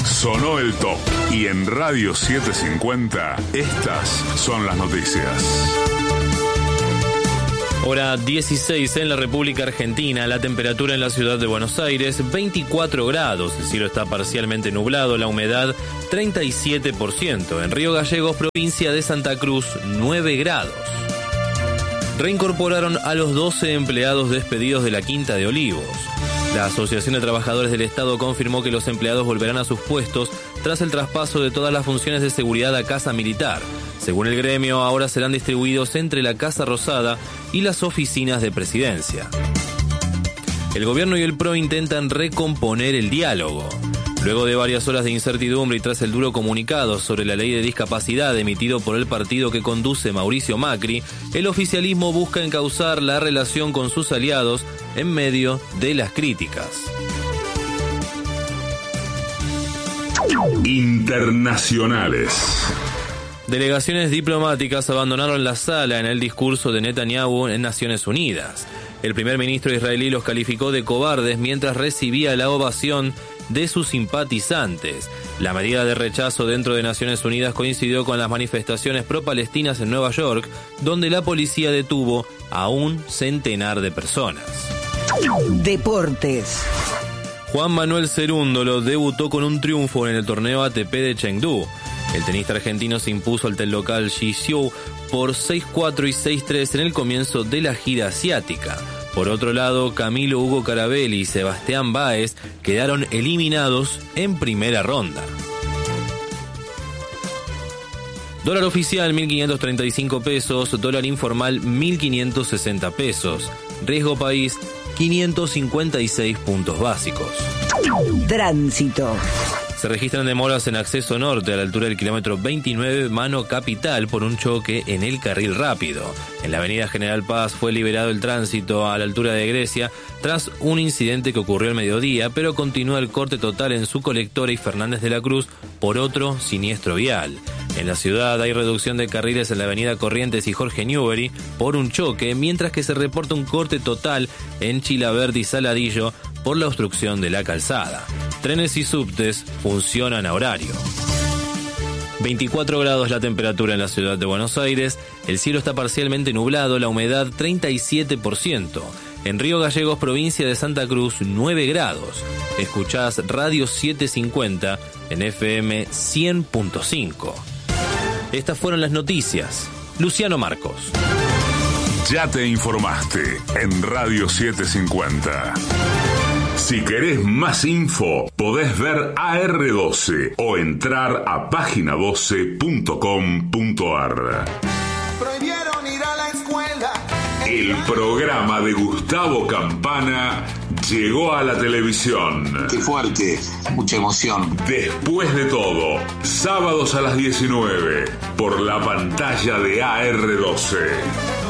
Sonó el top y en Radio 750 estas son las noticias. Hora 16 en la República Argentina, la temperatura en la ciudad de Buenos Aires 24 grados, el cielo está parcialmente nublado, la humedad 37%, en Río Gallegos, provincia de Santa Cruz 9 grados. Reincorporaron a los 12 empleados despedidos de la Quinta de Olivos. La Asociación de Trabajadores del Estado confirmó que los empleados volverán a sus puestos tras el traspaso de todas las funciones de seguridad a Casa Militar. Según el gremio, ahora serán distribuidos entre la Casa Rosada y las oficinas de Presidencia. El gobierno y el PRO intentan recomponer el diálogo. Luego de varias horas de incertidumbre y tras el duro comunicado sobre la ley de discapacidad emitido por el partido que conduce Mauricio Macri, el oficialismo busca encauzar la relación con sus aliados en medio de las críticas. Internacionales. Delegaciones diplomáticas abandonaron la sala en el discurso de Netanyahu en Naciones Unidas. El primer ministro israelí los calificó de cobardes mientras recibía la ovación de sus simpatizantes. La medida de rechazo dentro de Naciones Unidas coincidió con las manifestaciones pro-palestinas en Nueva York, donde la policía detuvo a un centenar de personas. Deportes. Juan Manuel Cerúndolo debutó con un triunfo en el torneo ATP de Chengdu. El tenista argentino se impuso al local Shi Xiu por 6-4 y 6-3 en el comienzo de la gira asiática. Por otro lado, Camilo Hugo Carabelli y Sebastián Báez quedaron eliminados en primera ronda. Dólar oficial 1.535 pesos, dólar informal 1.560 pesos. Riesgo país 556 puntos básicos. Tránsito. Se registran demoras en acceso norte a la altura del kilómetro 29 Mano Capital por un choque en el carril rápido. En la avenida General Paz fue liberado el tránsito a la altura de Grecia tras un incidente que ocurrió al mediodía, pero continúa el corte total en su colectora y Fernández de la Cruz por otro siniestro vial. En la ciudad hay reducción de carriles en la avenida Corrientes y Jorge Newbery por un choque, mientras que se reporta un corte total en Chilaverde y Saladillo por la obstrucción de la calzada. Trenes y subtes funcionan a horario. 24 grados la temperatura en la ciudad de Buenos Aires, el cielo está parcialmente nublado, la humedad 37%. En Río Gallegos, provincia de Santa Cruz, 9 grados. Escuchás Radio 750 en FM 100.5. Estas fueron las noticias. Luciano Marcos. Ya te informaste en Radio 750. Si querés más info, podés ver AR12 o entrar a página12.com.ar. Prohibieron ir a la escuela. El programa de Gustavo Campana llegó a la televisión. Qué fuerte, mucha emoción. Después de todo, sábados a las 19, por la pantalla de AR12.